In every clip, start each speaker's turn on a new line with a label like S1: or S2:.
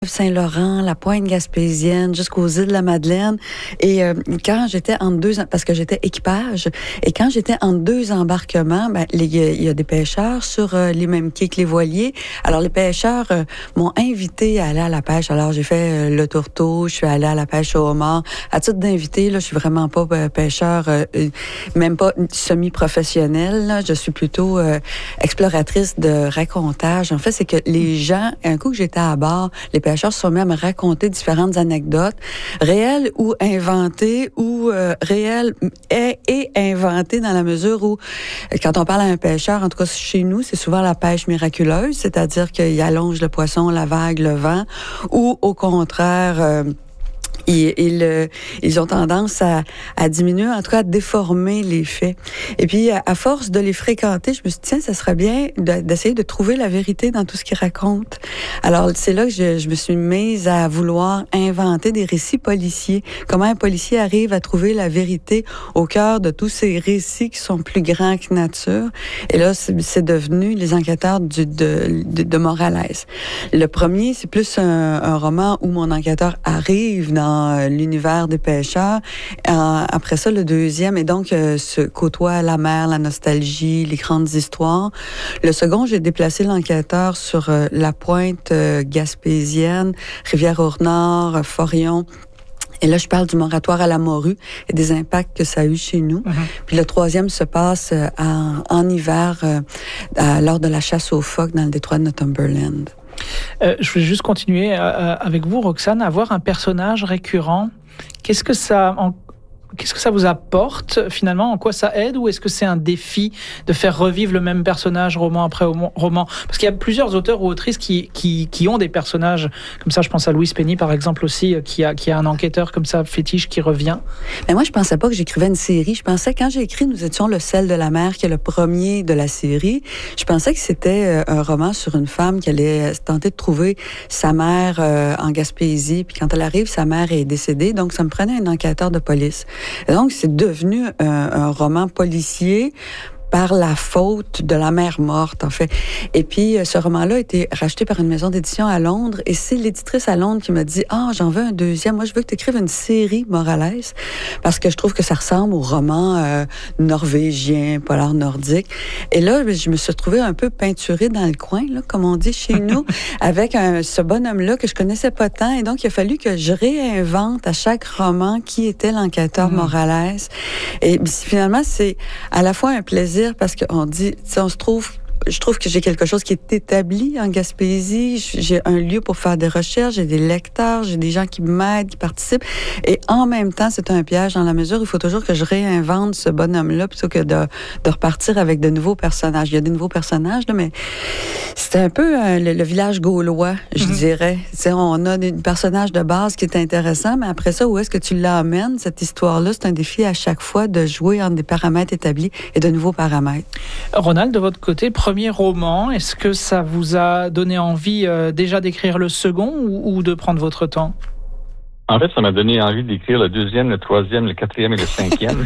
S1: Saint-Laurent, la pointe gaspésienne, jusqu'aux îles de la Madeleine. Et quand j'étais parce que j'étais équipage, et quand j'étais entre deux embarquements, il y a des pêcheurs sur les mêmes quais que les voiliers. Alors, les pêcheurs m'ont invité à aller à la pêche. Alors, j'ai fait le tourteau, je suis allée à la pêche au homard. À titre d'invité, là, je suis vraiment pas pêcheur, même pas semi-professionnelle. Là. Je suis plutôt exploratrice de racontage. En fait, c'est que les gens, un coup que j'étais à bord, les pêcheurs se sont mis à me raconter différentes anecdotes, réelles ou inventées, ou réelles et inventées dans la mesure où, quand on parle à un pêcheur, en tout cas chez nous, c'est souvent la pêche miraculeuse, c'est-à-dire qu'il allonge le poisson, la vague, le vent, ou au contraire... Ils ont tendance à diminuer, en tout cas à déformer les faits. Et puis, à force de les fréquenter, je me suis dit, tiens, ça serait bien d'essayer de trouver la vérité dans tout ce qu'ils racontent. Alors, c'est là que je me suis mise à vouloir inventer des récits policiers. Comment un policier arrive à trouver la vérité au cœur de tous ces récits qui sont plus grands que nature. Et là, c'est devenu Les Enquêteurs de Morales. Le premier, c'est plus un roman où mon enquêteur arrive dans l'univers des pêcheurs. Après ça, le deuxième est donc se côtoie la mer, la nostalgie, les grandes histoires. Le second, j'ai déplacé l'enquêteur sur la pointe gaspésienne, Rivière-au-Nord, Forillon. Et là, je parle du moratoire à la morue et des impacts que ça a eu chez nous. Puis le troisième se passe en hiver, lors de la chasse aux phoques dans le détroit de Northumberland.
S2: Je vais juste continuer avec vous, Roxane, avoir un personnage récurrent. Qu'est-ce que ça vous apporte finalement? En quoi ça aide? Ou est-ce que c'est un défi de faire revivre le même personnage roman après roman? Parce qu'il y a plusieurs auteurs ou autrices qui ont des personnages comme ça. Je pense à Louise Penny par exemple aussi, qui a un enquêteur comme ça fétiche qui revient.
S1: Mais moi, je pensais pas que j'écrivais une série. Je pensais, quand j'ai écrit Nous étions le sel de la mer, qui est le premier de la série, je pensais que c'était un roman sur une femme qui allait tenter de trouver sa mère en Gaspésie. Puis quand elle arrive, sa mère est décédée. Donc, ça me prenait un enquêteur de police. Et donc, c'est devenu un roman policier par la faute de la mère morte, en fait. Et puis, ce roman-là a été racheté par une maison d'édition à Londres, et c'est l'éditrice à Londres qui m'a dit « Ah, j'en veux un deuxième. Moi, je veux que tu écrives une série Morales, parce que je trouve que ça ressemble au roman norvégien, polar nordique. » Et là, je me suis retrouvée un peu peinturée dans le coin, là, comme on dit chez nous, avec ce bonhomme-là que je connaissais pas tant. Et donc, il a fallu que je réinvente à chaque roman qui était l'enquêteur Morales. Et finalement, c'est à la fois un plaisir parce qu'on dit, je trouve que j'ai quelque chose qui est établi en Gaspésie. J'ai un lieu pour faire des recherches, j'ai des lecteurs, j'ai des gens qui m'aident, qui participent. Et en même temps, c'est un piège dans la mesure où il faut toujours que je réinvente ce bonhomme-là plutôt que de repartir avec de nouveaux personnages. Il y a des nouveaux personnages, là, mais c'est un peu le village gaulois, je dirais. On a des personnages de base qui est intéressant, mais après ça, où est-ce que tu l'amènes, cette histoire-là? C'est un défi à chaque fois de jouer entre des paramètres établis et de nouveaux paramètres.
S2: Ronald, de votre côté, premier roman, est-ce que ça vous a donné envie déjà d'écrire le second ou de prendre votre temps?
S3: En fait, ça m'a donné envie d'écrire le deuxième, le troisième, le quatrième et le cinquième.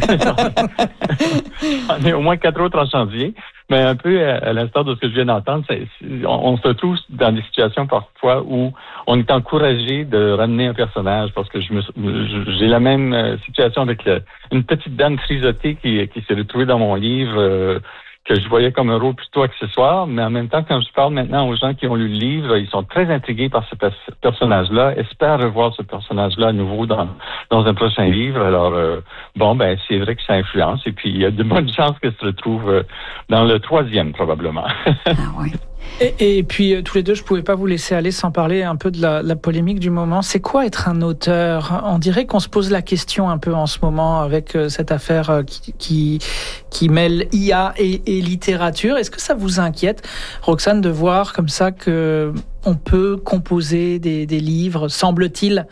S3: On est au moins 4 autres en chantier. Mais un peu à l'instar de ce que je viens d'entendre, on se trouve dans des situations parfois où on est encouragé de ramener un personnage, parce que j'ai la même situation avec une petite dame frisotée qui s'est retrouvée dans mon livre, que je voyais comme un rôle plutôt accessoire, mais en même temps, quand je parle maintenant aux gens qui ont lu le livre, ils sont très intrigués par ce personnage-là, espèrent revoir ce personnage-là à nouveau dans un prochain livre. Alors, c'est vrai que ça influence, et puis il y a de bonnes chances que ça se retrouve dans le troisième, probablement.
S1: Ah oui.
S2: Et puis, tous les deux, je ne pouvais pas vous laisser aller sans parler un peu de la polémique du moment. C'est quoi être un auteur? On dirait qu'on se pose la question un peu en ce moment avec cette affaire qui mêle IA et littérature. Est-ce que ça vous inquiète, Roxane, de voir comme ça que on peut composer des livres, semble-t-il,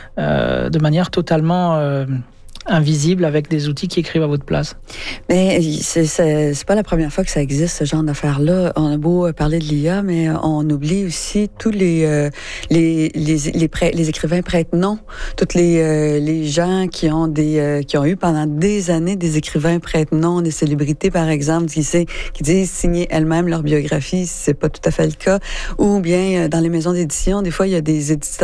S2: de manière totalement invisible avec des outils qui écrivent à votre place?
S1: Mais c'est pas la première fois que ça existe, ce genre d'affaires-là. On a beau parler de l'IA, mais on oublie aussi tous les écrivains prête-noms, toutes les gens qui ont eu pendant des années des écrivains prête-noms, des célébrités par exemple, qui disent signer elles-mêmes leur biographie, c'est pas tout à fait le cas. Ou bien dans les maisons d'édition, des fois il y a des éditeurs